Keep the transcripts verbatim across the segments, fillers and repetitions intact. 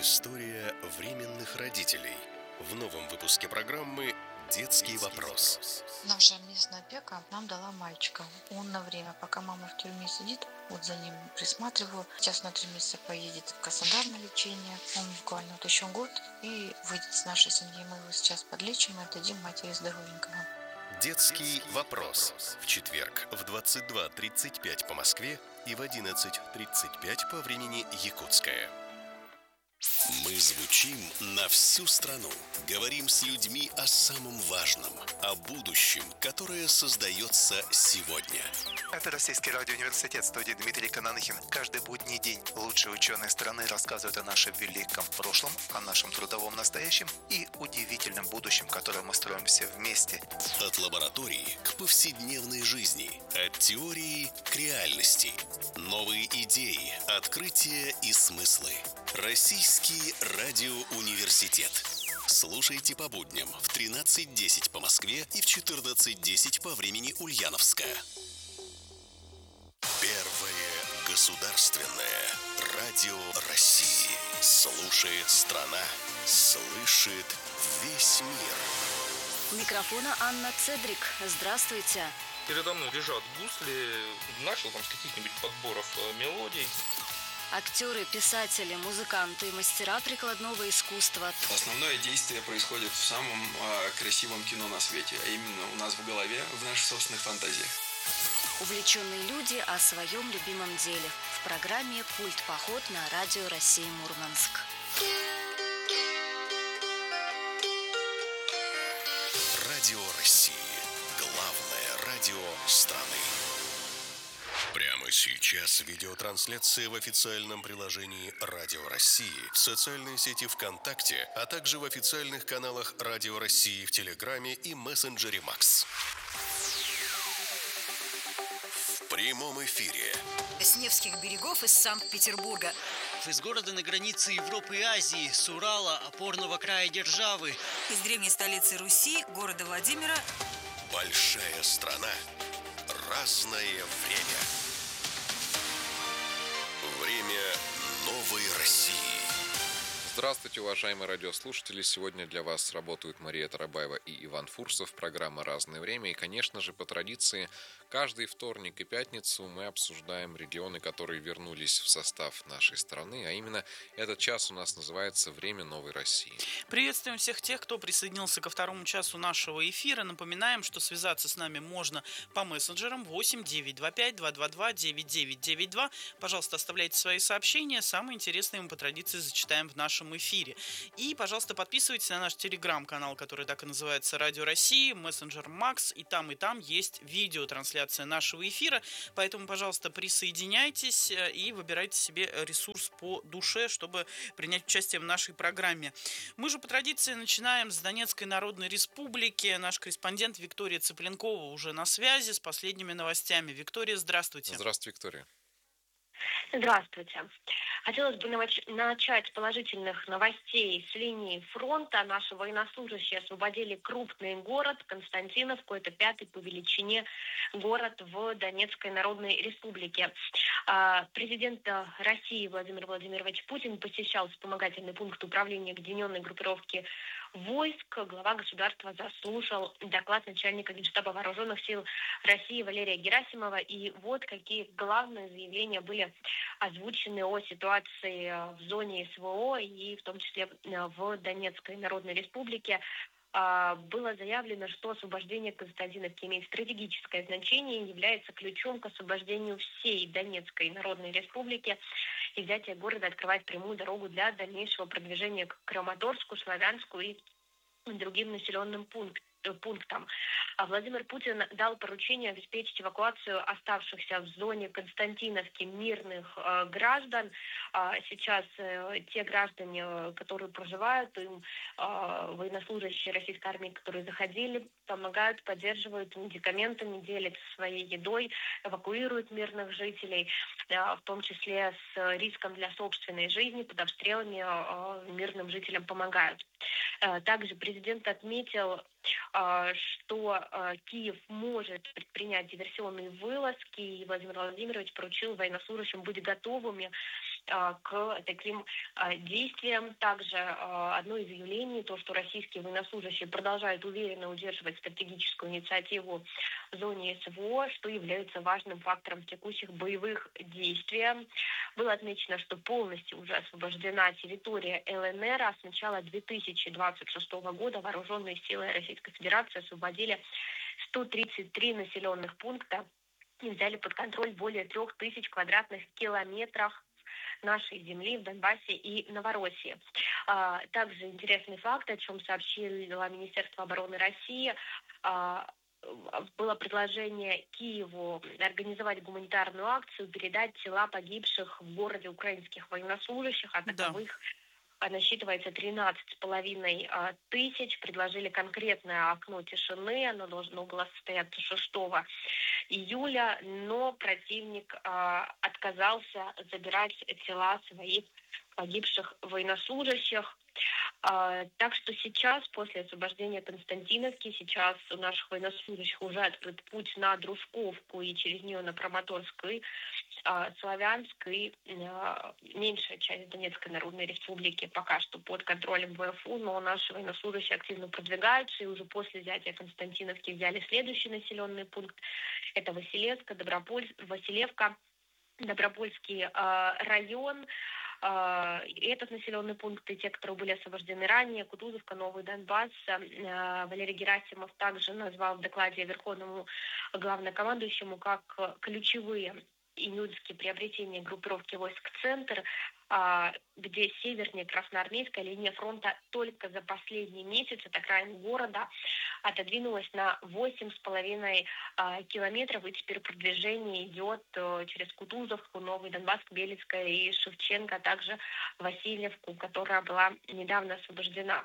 История временных родителей. В новом выпуске программы «Детский вопрос». Наша местная опека нам дала мальчика. Он на время, пока мама в тюрьме сидит, вот за ним присматриваю. Сейчас на три месяца поедет в Краснодар на лечение. Он буквально вот еще год и выйдет с нашей семьи. Мы его сейчас подлечим и отдадим матери здоровенького. «Детский вопрос» в четверг в двадцать два тридцать пять по Москве и в одиннадцать тридцать пять по времени Якутское. Мы звучим на всю страну. Говорим с людьми о самом важном, о будущем, которое создается сегодня. Это Российский радиоуниверситет, студия Дмитрий Кананыхин. Каждый будний день лучшие ученые страны рассказывают о нашем великом прошлом, о нашем трудовом настоящем и удивительном будущем, которое мы строим все вместе. От лаборатории к повседневной жизни, от теории к реальности. Новые идеи, открытия и смыслы. Российский радиоуниверситет. Слушайте по будням в тринадцать десять по Москве и в четырнадцать десять по времени Ульяновска. Первое государственное радио России. Слушает страна, слышит весь мир. У микрофона Анна Цедрик. Здравствуйте. Передо мной лежат гусли. Начал там с каких-нибудь подборов э, мелодий. Актеры, писатели, музыканты, мастера прикладного искусства. Основное действие происходит в самом э, красивом кино на свете, а именно у нас в голове, в наших собственных фантазиях. Увлеченные люди о своем любимом деле. В программе «Культ-поход» на радио России Мурманск. Радио России. Главное радио страны. Прямо сейчас видеотрансляция в официальном приложении Радио России, в социальной сети ВКонтакте, а также в официальных каналах Радио России в Телеграме и мессенджере Макс. В прямом эфире. С Невских берегов из Санкт-Петербурга. Из города на границе Европы и Азии, с Урала, опорного края державы. Из древней столицы Руси, города Владимира. Большая страна. Разное время. Время новой России. Здравствуйте, уважаемые радиослушатели. Сегодня для вас работают Мария Тарабаева и Иван Фурсов. Программа «Разное время». И, конечно же, по традиции, каждый вторник и пятницу мы обсуждаем регионы, которые вернулись в состав нашей страны. А именно, этот час у нас называется «Время новой России». Приветствуем всех тех, кто присоединился ко второму часу нашего эфира. Напоминаем, что связаться с нами можно по мессенджерам восемь девятьсот двадцать пять двести двадцать два девяносто девять девяносто два. Пожалуйста, оставляйте свои сообщения. Самые интересные мы по традиции зачитаем в нашем эфире. И, пожалуйста, подписывайтесь на наш телеграм-канал, который так и называется «Радио России», мессенджер Макс, и там, и там есть видеотрансляция нашего эфира, поэтому, пожалуйста, присоединяйтесь и выбирайте себе ресурс по душе, чтобы принять участие в нашей программе. Мы же по традиции начинаем с Донецкой Народной Республики. Наш корреспондент Виктория Цыпленкова уже на связи с последними новостями. Виктория, здравствуйте. Здравствуйте, Виктория. Здравствуйте. Хотелось бы начать с положительных новостей с линии фронта. Наши военнослужащие освободили крупный город Константиновку. Это пятый по величине город в Донецкой Народной Республике. Президент России Владимир Владимирович Путин посещал вспомогательный пункт управления объединенной группировки войск. Глава государства заслушал доклад начальника Генштаба Вооруженных сил России Валерия Герасимова. И вот какие главные заявления были озвучены о ситуации в зоне СВО и в том числе в Донецкой Народной Республике. Было заявлено, что освобождение Константиновки имеет стратегическое значение и является ключом к освобождению всей Донецкой Народной Республики. И взятие города открывает прямую дорогу для дальнейшего продвижения к Краматорску, Славянску и другим населенным пунктам. пунктам. Владимир Путин дал поручение обеспечить эвакуацию оставшихся в зоне Константиновки мирных э, граждан. А сейчас э, те граждане, которые проживают, им э, военнослужащие российской армии, которые заходили, помогают, поддерживают медикаментами, делятся своей едой, эвакуируют мирных жителей, э, в том числе с риском для собственной жизни, под обстрелами э, мирным жителям помогают. Э, также президент отметил, что Киев может предпринять диверсионные вылазки, и Владимир Владимирович поручил военнослужащим быть готовыми к таким действиям. Также одно из заявлений, то, что российские военнослужащие продолжают уверенно удерживать стратегическую инициативу в зоне СВО, что является важным фактором текущих боевых действий. Было отмечено, что полностью уже освобождена территория ЛНР, а с начала две тысячи двадцать шестого года вооруженные силы Российской Федерации освободили сто тридцать три населенных пункта и взяли под контроль более трех тысяч квадратных километров нашей земли в Донбассе и Новороссии. Также интересный факт, о чем сообщило Министерство обороны России. Было предложение Киеву организовать гуманитарную акцию, передать тела погибших в городе украинских военнослужащих, а таковых насчитывается тринадцать с половиной тысяч. Предложили конкретное окно тишины, оно должно было состояться шестого июля, но противник отказался забирать тела своих погибших военнослужащих. Так что сейчас, после освобождения Константиновки, сейчас у наших военнослужащих уже открыт путь на Дружковку и через нее на Краматорск и Славянск, и меньшая часть Донецкой Народной Республики пока что под контролем ВСУ, но наши военнослужащие активно продвигаются, и уже после взятия Константиновки взяли следующий населенный пункт. Это Василевка, Доброполь, Василевка, Добропольский район. Этот населенный пункт и те, которые были освобождены ранее, Кутузовка, Новый Донбасс, Валерий Герасимов также назвал в докладе Верховному главнокомандующему как ключевые июньские приобретения группировки войск «Центр», где севернее Красноармейская линия фронта только за последний месяц от окраин города отодвинулась на восемь с половиной километров, и теперь продвижение идет через Кутузовку, Новый Донбасс, Белецкая и Шевченко, а также Васильевку, которая была недавно освобождена.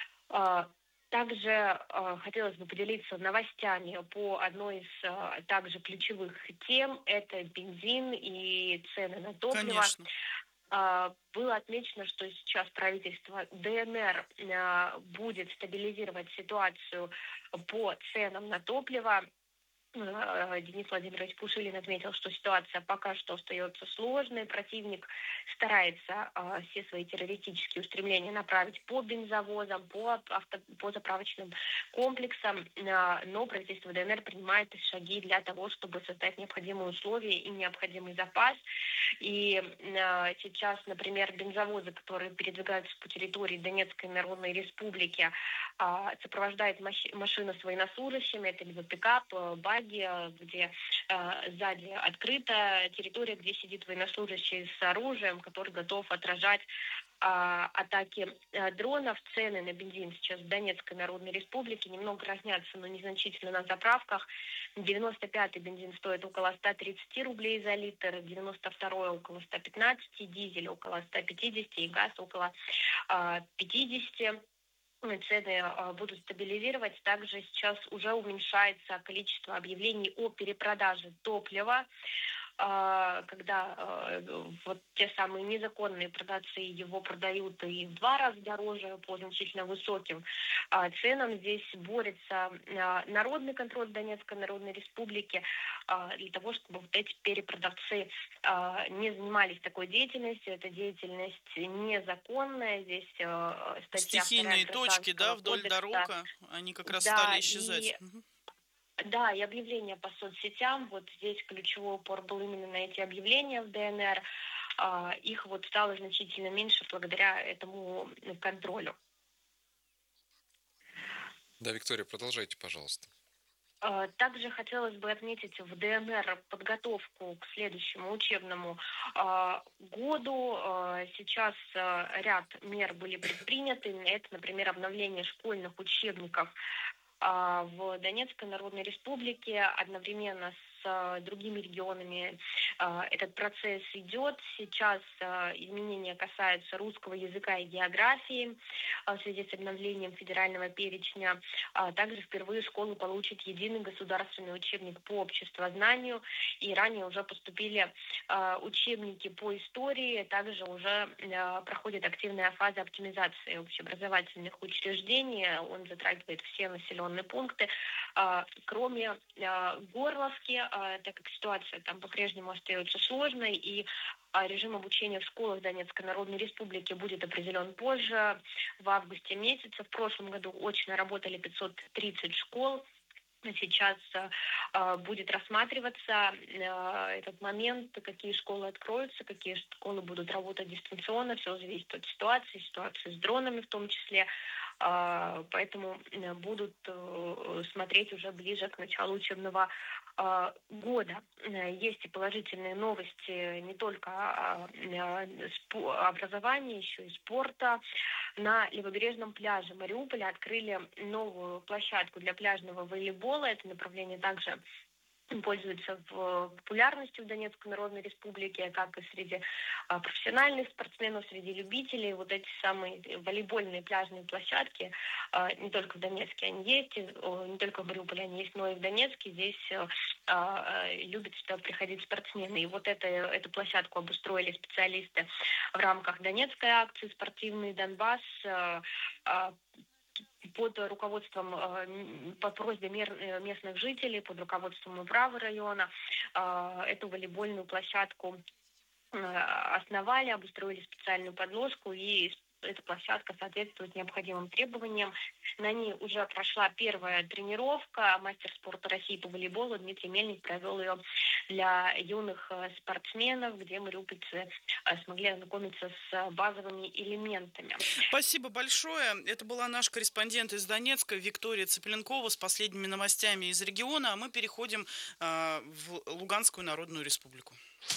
Также э, хотелось бы поделиться новостями по одной из э, также ключевых тем. Это бензин и цены на топливо. Конечно. Э, было отмечено, что сейчас правительство ДНР э, будет стабилизировать ситуацию по ценам на топливо. Денис Владимирович Пушилин отметил, что ситуация пока что остается сложной. Противник старается э, все свои террористические устремления направить по бензовозам, по, авто, по заправочным комплексам, э, но правительство ДНР принимает шаги для того, чтобы создать необходимые условия и необходимый запас. И э, сейчас, например, бензовозы, которые передвигаются по территории Донецкой Народной Республики, э, сопровождает маш- машина с военнослужащими, это либо пикап, байк, где э, сзади открыта территория, где сидит военнослужащий с оружием, который готов отражать э, атаки э, дронов. Цены на бензин сейчас в Донецкой Народной Республике немного разнятся, но незначительно на заправках. девяносто пятый бензин стоит около сто тридцать рублей за литр, девяносто второй около сто пятнадцать, дизель около сто пятьдесят и газ около э, пятьдесят. Цены будут стабилизировать. Также сейчас уже уменьшается количество объявлений о перепродаже топлива, когда вот те самые незаконные продавцы его продают и в два раза дороже по значительно высоким ценам. Здесь борется народный контроль Донецкой Народной Республики для того, чтобы вот эти перепродавцы не занимались такой деятельностью. Эта деятельность незаконная. Здесь статья стихийные точки, да, вдоль кодекса. дорог, они как раз да, стали исчезать. И... Да, и объявления по соцсетям, вот здесь ключевой упор был именно на эти объявления в ДНР. Их вот стало значительно меньше благодаря этому контролю. Да, Виктория, продолжайте, пожалуйста. Также хотелось бы отметить в ДНР подготовку к следующему учебному году. Сейчас ряд мер были предприняты. Это, например, обновление школьных учебников в Донецкой Народной Республике. Одновременно с другими регионами этот процесс идет. Сейчас изменения касаются русского языка и географии в связи с обновлением федерального перечня. Также впервые школы получат единый государственный учебник по обществознанию. И ранее уже поступили учебники по истории. Также уже проходит активная фаза оптимизации общеобразовательных учреждений. Он затрагивает все населенные пункты, кроме Горловки, так как ситуация там по-прежнему остается сложной, и режим обучения в школах Донецкой Народной Республики будет определен позже, в августе месяце. В прошлом году очно работали пятьсот тридцать школ. Сейчас э, будет рассматриваться э, этот момент, какие школы откроются, какие школы будут работать дистанционно. Все зависит от ситуации, ситуации с дронами в том числе. Э, поэтому будут э, смотреть уже ближе к началу учебного э, года. Есть и положительные новости не только о, о образовании, еще и спорта. На левобережном пляже Мариуполя открыли новую площадку для пляжного волейбола. Это направление также пользуется популярностью в Донецкой Народной Республике, как и среди профессиональных спортсменов, среди любителей. Вот эти самые волейбольные пляжные площадки, не только в Донецке они есть, не только в Мариуполе они есть, но и в Донецке. Здесь любят сюда приходить спортсмены. И вот это, эту площадку обустроили специалисты в рамках донецкой акции «Спортивный Донбасс», под руководством, по просьбе местных жителей, под руководством управы района эту волейбольную площадку основали, обустроили специальную подложку, и эта площадка соответствует необходимым требованиям. На ней уже прошла первая тренировка. Мастер спорта России по волейболу Дмитрий Мельник провел ее для юных спортсменов, где мариупольцы смогли ознакомиться с базовыми элементами. Спасибо большое. Это была наш корреспондент из Донецка Виктория Цыпленкова с последними новостями из региона. А мы переходим э, в Луганскую Народную Республику.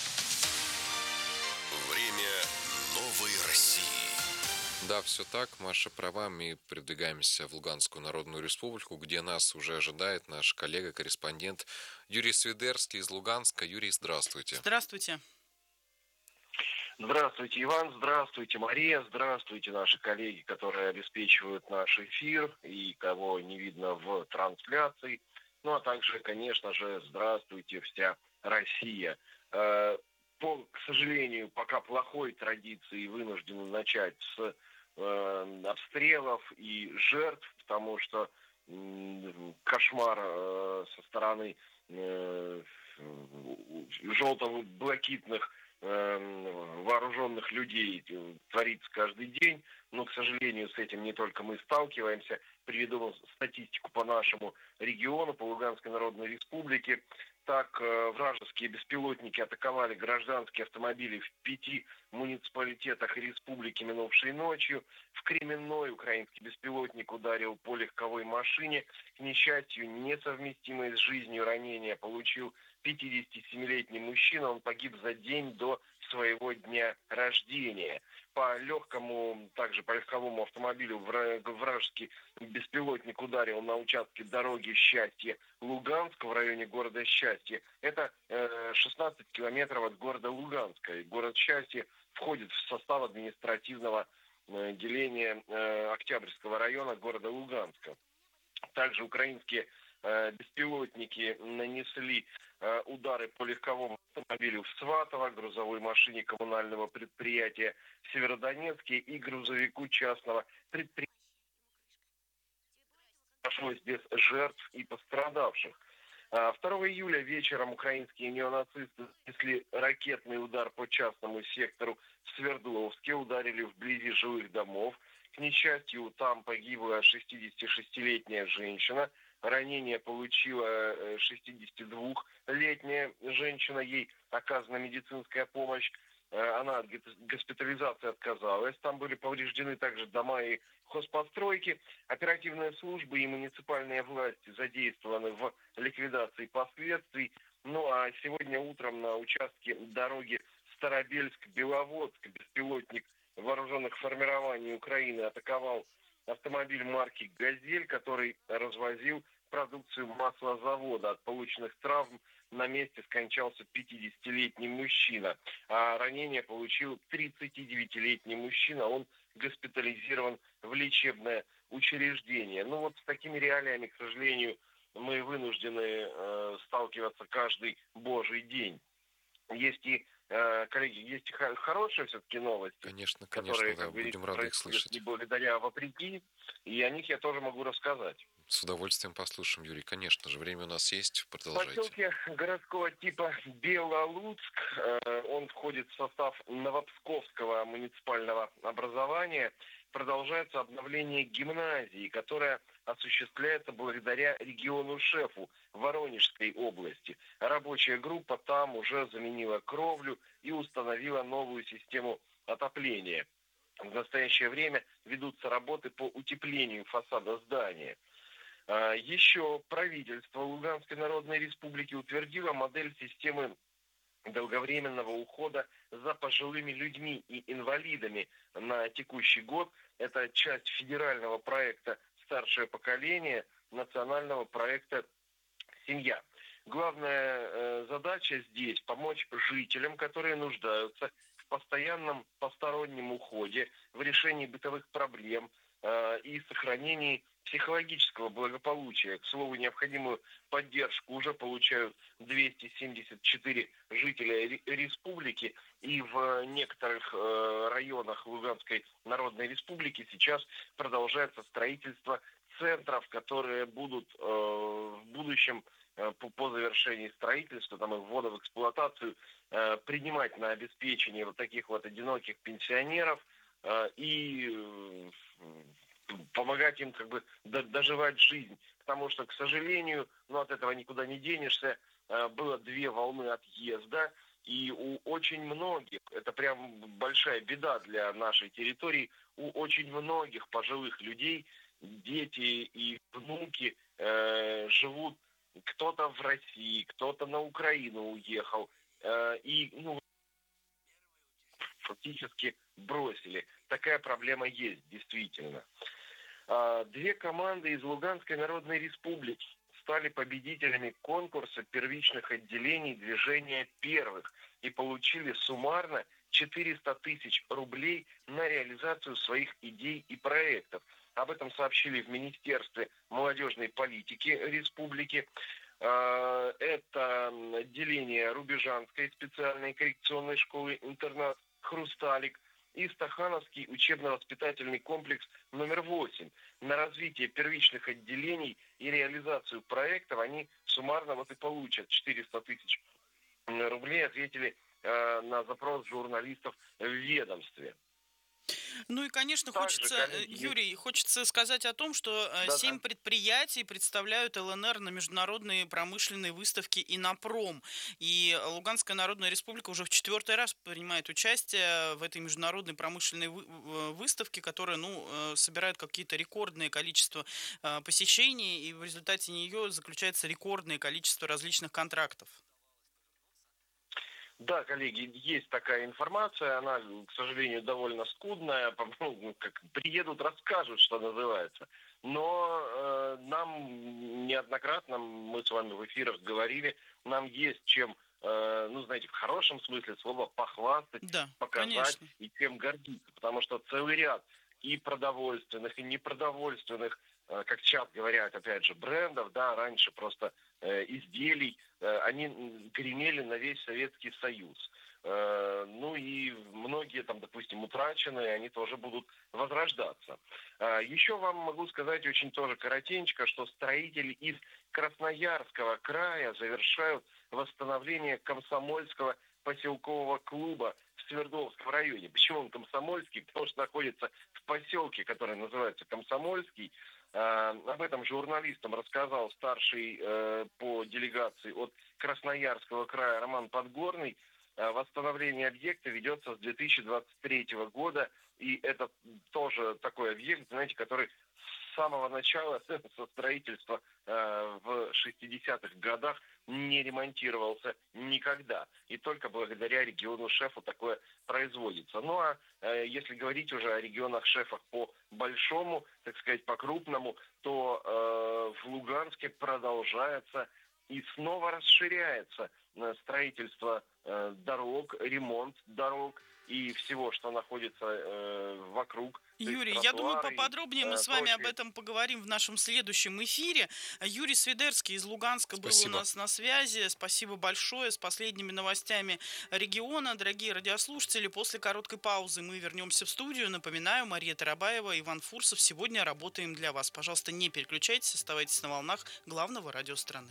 Время новой России. Да, все так, Маша права, мы передвигаемся в Луганскую Народную Республику, где нас уже ожидает наш коллега-корреспондент Юрий Свидерский из Луганска. Юрий, здравствуйте. Здравствуйте. Здравствуйте, Иван, здравствуйте, Мария, здравствуйте, наши коллеги, которые обеспечивают наш эфир и кого не видно в трансляции. Ну, а также, конечно же, здравствуйте, вся Россия. По, к сожалению, пока плохой традиции вынуждены начать с э, обстрелов и жертв, потому что э, кошмар э, со стороны э, желто-блакитных э, вооруженных людей творится каждый день. Но, к сожалению, с этим не только мы сталкиваемся. Приведу статистику по нашему региону, по Луганской Народной Республике. Так, вражеские беспилотники атаковали гражданские автомобили в пяти муниципалитетах республики минувшей ночью. В Кременной украинский беспилотник ударил по легковой машине. К несчастью, несовместимое с жизнью ранение получил пятидесятисемилетний мужчина. Он погиб за день до своего дня рождения. По легкому, также по легковому автомобилю вражеский беспилотник ударил на участке дороги Счастье-Луганск в районе города Счастье. Это шестнадцать километров от города Луганска. Город Счастье входит в состав административного деления Октябрьского района города Луганска. Также украинские беспилотники нанесли удары по легковому автомобилю в Сватово, грузовой машине коммунального предприятия в Северодонецке и грузовику частного предприятия. Обошлось без жертв и пострадавших. второго июля вечером украинские неонацисты нанесли ракетный удар по частному сектору в Свердловске, ударили вблизи жилых домов. К несчастью, там погибла шестидесятишестилетняя женщина. Ранение получила шестидесятидвухлетняя женщина, ей оказана медицинская помощь. Она от госпитализации отказалась. Там были повреждены также дома и хозпостройки. Оперативные службы и муниципальные власти задействованы в ликвидации последствий. Ну а сегодня утром на участке дороги Старобельск-Беловодск беспилотник вооруженных формирований Украины атаковал автомобиль марки «Газель», который развозил продукцию маслозавода. От полученных травм на месте скончался пятидесятилетний мужчина, а ранение получил тридцатидевятилетний мужчина. Он госпитализирован в лечебное учреждение. Ну вот с такими реалиями, к сожалению, мы вынуждены э, сталкиваться каждый божий день. Есть и, э, коллеги, есть и хорошие все-таки новости, конечно, конечно, которые, да, как будем рады их слышать. Не благодаря, а вопреки, и о них я тоже могу рассказать. С удовольствием послушаем, Юрий. Конечно же, время у нас есть. В Продолжайте. поселке городского типа Белолуцк, э, он входит в состав Новопсковского муниципального образования, продолжается обновление гимназии, которая осуществляется благодаря региону-шефу Воронежской области. Рабочая группа там уже заменила кровлю и установила новую систему отопления. В настоящее время ведутся работы по утеплению фасада здания. Еще правительство Луганской Народной Республики утвердило модель системы долговременного ухода за пожилыми людьми и инвалидами на текущий год. Это часть федерального проекта «Старшее поколение», национального проекта «Семья». Главная э, задача здесь – помочь жителям, которые нуждаются в постоянном постороннем уходе, в решении бытовых проблем э, и сохранении психологического благополучия. К слову, необходимую поддержку уже получают двести семьдесят четыре жителя республики, и в некоторых э, районах Луганской Народной Республики сейчас продолжается строительство центров, которые будут э, в будущем э, по, по завершении строительства, там, и ввода в эксплуатацию, э, принимать на обеспечение вот таких вот одиноких пенсионеров э, и э, помогать им как бы доживать жизнь. Потому что, к сожалению, ну, от этого никуда не денешься, было две волны отъезда, и у очень многих, это прям большая беда для нашей территории, у очень многих пожилых людей дети и внуки э, живут, кто-то в России, кто-то на Украину уехал, э, и ну, фактически бросили. Такая проблема есть, действительно. Две команды из Луганской Народной Республики стали победителями конкурса первичных отделений движения первых и получили суммарно четыреста тысяч рублей на реализацию своих идей и проектов. Об этом сообщили в Министерстве молодежной политики республики. Это отделение Рубежанской специальной коррекционной школы-интернат «Хрусталик» и Стахановский учебно-воспитательный комплекс номер восемь. На развитие первичных отделений и реализацию проектов они суммарно вот и получат четыреста тысяч рублей, ответили э, на запрос журналистов в ведомстве. Ну и, конечно, Также, хочется, коллеги, Юрий, хочется сказать о том, что семь Да-да. предприятий представляют ЛНР на международные промышленные выставки «Инопром». И Луганская Народная Республика уже в четвертый раз принимает участие в этой международной промышленной выставке, которая, ну, собирает какие-то рекордные количество посещений, и в результате нее заключается рекордное количество различных контрактов. Да, коллеги, есть такая информация, она, к сожалению, довольно скудная, ну, как приедут, расскажут, что называется. Но э, нам неоднократно, мы с вами в эфирах говорили, нам есть чем, э, ну, знаете, в хорошем смысле слова похвастать, да, показать, конечно. И чем гордиться, потому что целый ряд и продовольственных, и непродовольственных, э, как сейчас говорят, опять же, брендов, да, раньше просто э, изделий, э, они гремели на весь Советский Союз. Э, ну и многие там, допустим, утраченные, они тоже будут возрождаться. Э, еще вам могу сказать очень тоже коротенько, что строители из Красноярского края завершают восстановление Комсомольского поселкового клуба в Свердловском районе. Почему он комсомольский? Потому что находится в поселке, который называется Комсомольский. Э, об этом журналистам рассказал старший э, по делегации от Красноярского края Роман Подгорный. Э, восстановление объекта ведется с две тысячи двадцать третьего года, и это тоже такой объект, знаете, который с самого начала, со строительства э, в шестидесятых годах не ремонтировался никогда. И только благодаря региону-шефу такое производится. Ну а э, если говорить уже о регионах-шефах по большому, так сказать, по крупному, то э, в Луганске продолжается и снова расширяется строительство дорог, ремонт дорог и всего, что находится э, вокруг. Юрий, я думаю, поподробнее мы с вами об этом поговорим в нашем следующем эфире. Юрий Свидерский из Луганска Спасибо. был у нас на связи. Спасибо большое. С последними новостями региона. Дорогие радиослушатели, после короткой паузы мы вернемся в студию. Напоминаю, Мария Тарабаева, Иван Фурсов. Сегодня работаем для вас. Пожалуйста, не переключайтесь, оставайтесь на волнах главного радио страны.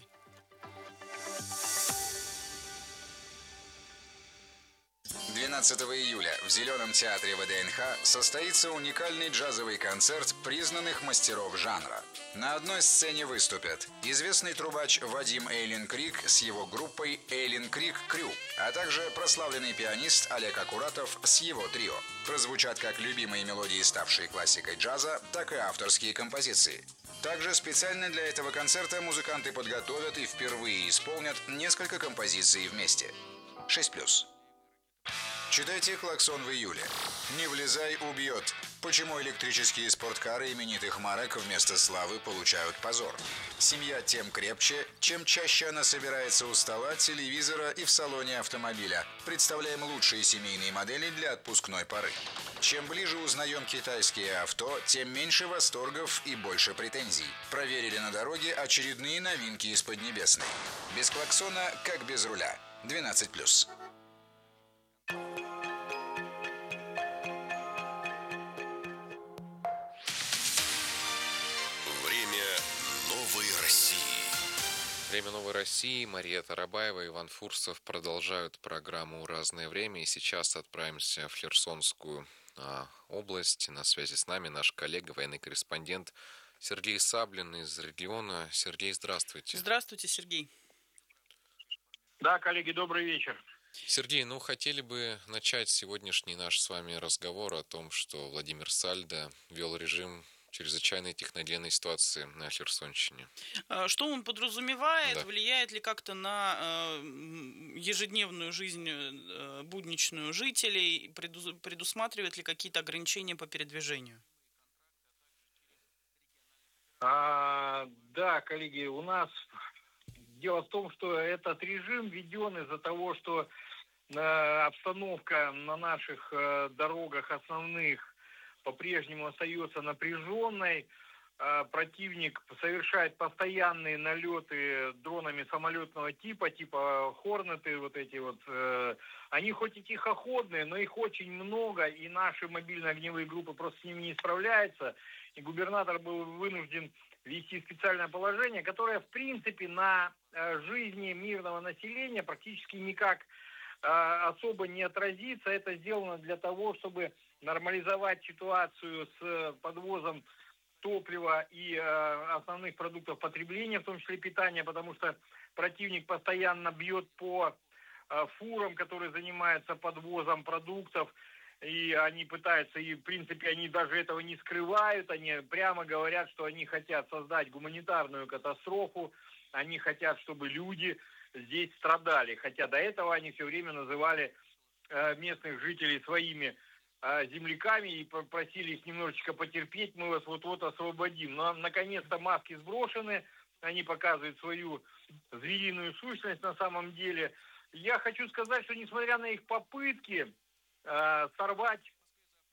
двенадцатого июля в Зеленом театре ВДНХ состоится уникальный джазовый концерт признанных мастеров жанра. На одной сцене выступят известный трубач Вадим Эйлин Крик с его группой Эйлин Крик Крю, а также прославленный пианист Олег Акуратов с его трио. Прозвучат как любимые мелодии, ставшие классикой джаза, так и авторские композиции. Также специально для этого концерта музыканты подготовят и впервые исполнят несколько композиций вместе. шесть плюс. Читайте «Клаксон» в июле. «Не влезай, убьет». Почему электрические спорткары именитых марок вместо славы получают позор? Семья тем крепче, чем чаще она собирается у стола, телевизора и в салоне автомобиля. Представляем лучшие семейные модели для отпускной поры. Чем ближе узнаем китайские авто, тем меньше восторгов и больше претензий. Проверили на дороге очередные новинки из Поднебесной. Без клаксона, как без руля. двенадцать плюс. Время новой России. Мария Тарабаева, Иван Фурсов продолжают программу «Разное время». И сейчас отправимся в Херсонскую а, область. На связи с нами наш коллега, военный корреспондент Сергей Саблин из региона. Сергей, здравствуйте. Здравствуйте, Сергей. Да, коллеги, добрый вечер. Сергей, ну хотели бы начать сегодняшний наш с вами разговор о том, что Владимир Сальдо ввел режим чрезвычайной техногенной ситуации на Херсонщине. Что он подразумевает? Да. Влияет ли как-то на э, ежедневную жизнь э, будничную жителей? Преду, предусматривает ли какие-то ограничения по передвижению? А, да, коллеги, у нас дело в том, что этот режим введен из-за того, что э, обстановка на наших э, дорогах основных по-прежнему остается напряженной. Противник совершает постоянные налеты дронами самолетного типа, типа Хорнеты, вот эти вот. Они хоть и тихоходные, но их очень много, и наши мобильные огневые группы просто с ними не справляются. И губернатор был вынужден ввести специальное положение, которое, в принципе, на жизни мирного населения практически никак особо не отразится. Это сделано для того, чтобы нормализовать ситуацию с подвозом топлива и э, основных продуктов потребления, в том числе питания, потому что противник постоянно бьет по э, фурам, которые занимаются подвозом продуктов, и они пытаются, и в принципе они даже этого не скрывают, они прямо говорят, что они хотят создать гуманитарную катастрофу, они хотят, чтобы люди здесь страдали, хотя до этого они все время называли э, местных жителей своими земляками и просили их немножечко потерпеть, мы вас вот-вот освободим. Но наконец-то маски сброшены, они показывают свою звериную сущность на самом деле. Я хочу сказать, что несмотря на их попытки э, сорвать